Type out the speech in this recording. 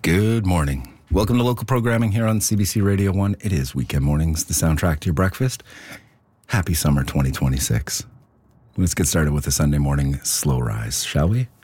Good morning. Welcome to local programming here on CBC Radio 1. It is Weekend Mornings, the soundtrack to your breakfast. Happy summer 2026. Let's get started with the Sunday morning slow rise, shall we?